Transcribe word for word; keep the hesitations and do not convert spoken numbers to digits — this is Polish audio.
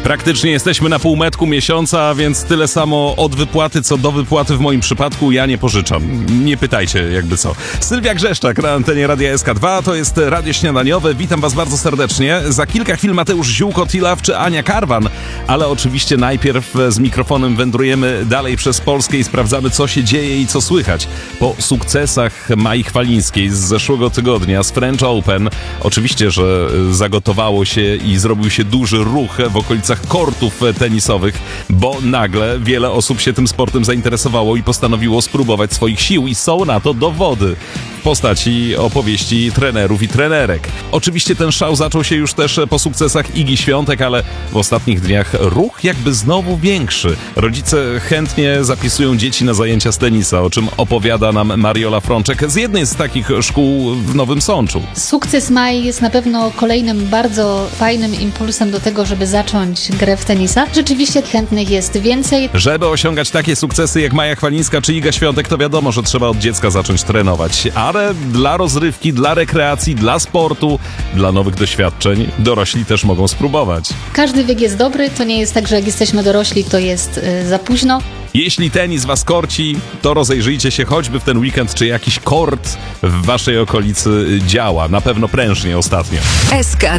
Praktycznie jesteśmy na półmetku miesiąca, więc tyle samo od wypłaty, co do wypłaty w moim przypadku ja nie pożyczam. Nie pytajcie jakby co. Sylwia Grzeszczak na antenie Radia S K dwa, to jest Radio Śniadaniowe. Witam was bardzo serdecznie. Za kilka chwil Mateusz Ziółko, Tilaw czy Ania Karwan, ale oczywiście najpierw z mikrofonem wędrujemy dalej przez Polskę i sprawdzamy, co się dzieje i co słychać. Po sukcesach Mai Chwalińskiej z zeszłego tygodnia z French Open, oczywiście, że zagotowało się i zrobił się duży ruch w okolicach kortów tenisowych, bo nagle wiele osób się tym sportem zainteresowało i postanowiło spróbować swoich sił i są na to dowody w postaci opowieści trenerów i trenerek. Oczywiście ten szał zaczął się już też po sukcesach Igi Świątek, ale w ostatnich dniach ruch jakby znowu większy. Rodzice chętnie zapisują dzieci na zajęcia z tenisa, o czym opowiada nam Mariola Frączek z jednej z takich szkół w Nowym Sączu. Sukces Mai jest na pewno kolejnym bardzo fajnym impulsem do tego, żeby zacząć grę w tenisa. Rzeczywiście chętnych jest więcej. Żeby osiągać takie sukcesy jak Maja Chwalińska czy Iga Świątek, to wiadomo, że trzeba od dziecka zacząć trenować. Ale dla rozrywki, dla rekreacji, dla sportu, dla nowych doświadczeń dorośli też mogą spróbować. Każdy wiek jest dobry, to nie jest tak, że jak jesteśmy dorośli, to jest y, za późno. Jeśli tenis was korci, to rozejrzyjcie się choćby w ten weekend, czy jakiś kort w waszej okolicy działa. Na pewno prężnie ostatnio. S K